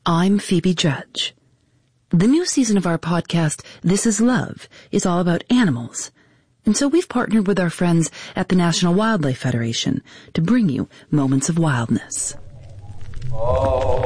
I'm Phoebe Judge. The new season of our podcast, This Is Love, is all about animals. And so we've partnered with our friends at the National Wildlife Federation to bring you Moments of Wildness. Oh.